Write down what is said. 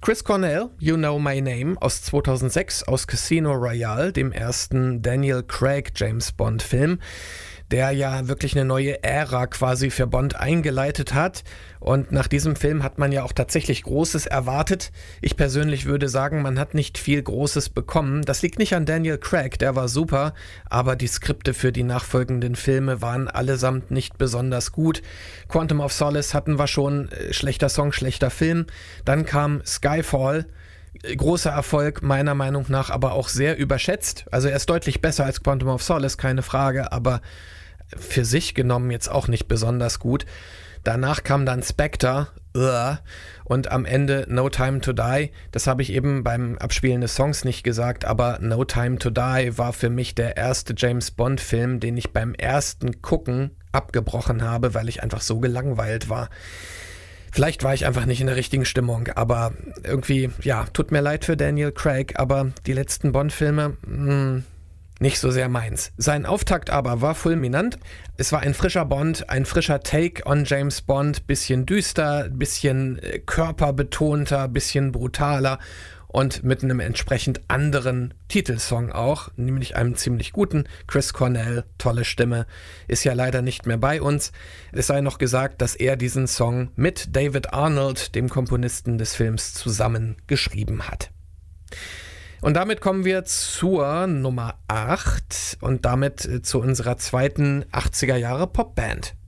Chris Cornell, You Know My Name aus 2006 aus Casino Royale, dem ersten Daniel Craig James Bond Film, der ja wirklich eine neue Ära quasi für Bond eingeleitet hat. Und nach diesem Film hat man ja auch tatsächlich Großes erwartet. Ich persönlich würde sagen, man hat nicht viel Großes bekommen. Das liegt nicht an Daniel Craig, der war super, aber die Skripte für die nachfolgenden Filme waren allesamt nicht besonders gut. Quantum of Solace hatten wir schon, schlechter Song, schlechter Film. Dann kam Skyfall. Großer Erfolg, meiner Meinung nach, aber auch sehr überschätzt. Also er ist deutlich besser als Quantum of Solace, keine Frage, aber für sich genommen jetzt auch nicht besonders gut. Danach kam dann Spectre und am Ende No Time to Die. Das habe ich eben beim Abspielen des Songs nicht gesagt, aber No Time to Die war für mich der erste James Bond-Film, den ich beim ersten Gucken abgebrochen habe, weil ich einfach so gelangweilt war. Vielleicht war ich einfach nicht in der richtigen Stimmung, aber irgendwie, ja, tut mir leid für Daniel Craig, aber die letzten Bond-Filme, nicht so sehr meins. Sein Auftakt aber war fulminant. Es war ein frischer Bond, ein frischer Take on James Bond, bisschen düster, bisschen körperbetonter, bisschen brutaler und mit einem entsprechend anderen Titelsong auch, nämlich einem ziemlich guten. Chris Cornell, tolle Stimme, ist ja leider nicht mehr bei uns. Es sei noch gesagt, dass er diesen Song mit David Arnold, dem Komponisten des Films, zusammen geschrieben hat. Und damit kommen wir zur Nummer 8 und damit zu unserer zweiten 80er Jahre Popband.